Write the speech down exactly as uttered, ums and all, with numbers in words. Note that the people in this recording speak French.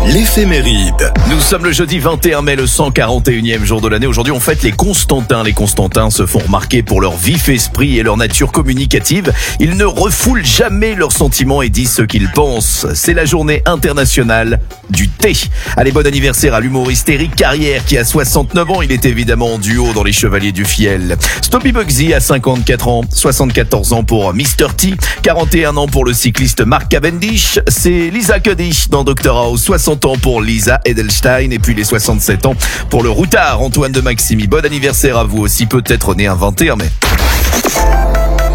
L'éphéméride. Nous sommes le jeudi vingt et un mai, le cent quarante et unième jour de l'année. Aujourd'hui, on fête les Constantins. Les Constantins se font remarquer pour leur vif esprit et leur nature communicative. Ils ne refoulent jamais leurs sentiments et disent ce qu'ils pensent. C'est la journée internationale du thé. Allez, bon anniversaire à l'humoriste Éric Carrière qui a soixante-neuf ans. Il est évidemment en duo dans Les Chevaliers du Fiel. Stoppy Bugsy a cinquante-quatre ans, soixante-quatorze ans pour mister T, quarante et un ans pour le cycliste Mark Cavendish. C'est Lisa Cuddy dans docteur House, soixante ans pour Lisa Edelstein et puis les soixante-sept ans pour le routard Antoine de Maximi. Bon anniversaire à vous aussi, peut-être né un vingt et un mai.